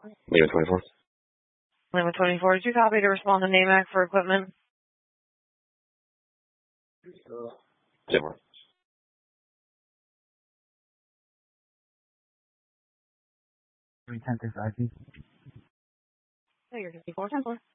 Lima 24. Lima 24, did you copy to respond to NAMAC for equipment? Zimmer. Retentive IP. Oh, you're 54, 10-4.